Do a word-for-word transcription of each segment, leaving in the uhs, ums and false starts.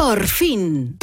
Por fin.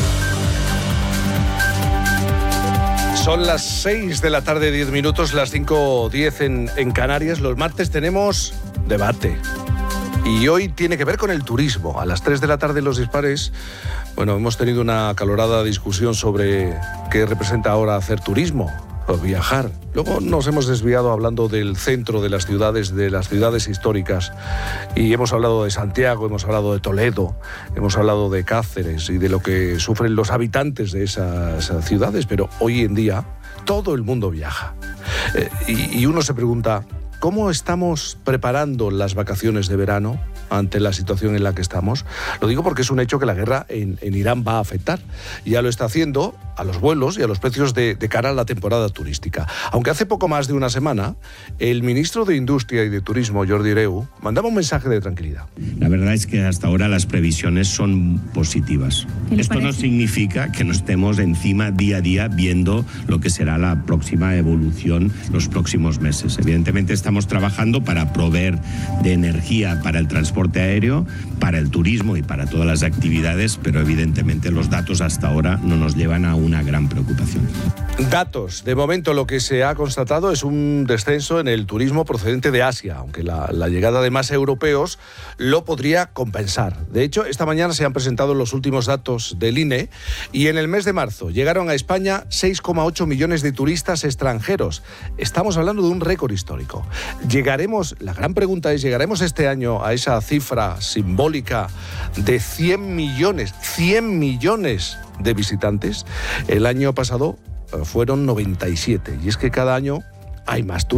Son las seis de la tarde, diez minutos, las cinco diez en, en Canarias. Los martes tenemos debate. Y hoy tiene que ver con el turismo. A las tres de la tarde en Los Dispares, bueno, hemos tenido una acalorada discusión sobre qué representa ahora hacer turismo o viajar. Luego nos hemos desviado hablando del centro de las ciudades, de las ciudades históricas. Y hemos hablado de Santiago, hemos hablado de Toledo, hemos hablado de Cáceres y de lo que sufren los habitantes de esas ciudades. Pero hoy en día todo el mundo viaja. Eh, y, y uno se pregunta, ¿cómo estamos preparando las vacaciones de verano ante la situación en la que estamos? Lo digo porque es un hecho que la guerra en, en Irán va a afectar. Ya lo está haciendo a los vuelos y a los precios de, de cara a la temporada turística. Aunque hace poco más de una semana, el ministro de Industria y de Turismo, Jordi Hereu, mandaba un mensaje de tranquilidad. La verdad es que hasta ahora las previsiones son positivas. Esto parece? No significa que nos estemos encima día a día viendo lo que será la próxima evolución los próximos meses. Evidentemente estamos trabajando para proveer de energía para el transporte aéreo, para el turismo y para todas las actividades, pero evidentemente los datos hasta ahora no nos llevan a una gran preocupación. Datos. De momento lo que se ha constatado es un descenso en el turismo procedente de Asia, aunque la, la llegada de más europeos lo podría compensar. De hecho, esta mañana se han presentado los últimos datos del I N E y en el mes de marzo llegaron a España seis coma ocho millones de turistas extranjeros. Estamos hablando de un récord histórico. Llegaremos, la gran pregunta es, ¿llegaremos este año a esa cifra simbólica de cien millones, cien millones de visitantes? El año pasado fueron noventa y siete, y es que cada año hay más turistas.